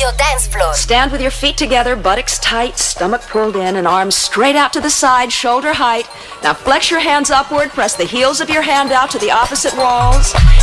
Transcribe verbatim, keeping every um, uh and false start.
Radio Dance Floor. Stand with your feet together, buttocks tight, stomach pulled in, and arms straight out to the side, shoulder height. Now flex your hands upward, press the heels of your hand out to the opposite walls.